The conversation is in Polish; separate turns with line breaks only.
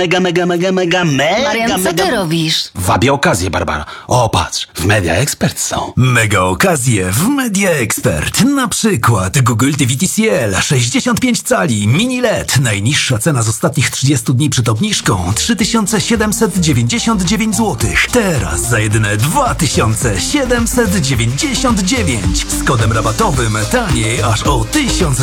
Mega.
Marian, co ty robisz?
Wabię okazję, Barbara. O, patrz, w Media Expert są.
Mega okazje w Media Expert. Na przykład Google TV TCL 65 cali mini LED. Najniższa cena z ostatnich 30 dni przed obniżką 3799 zł. Teraz za jedyne 2799 z kodem rabatowym taniej aż o 1000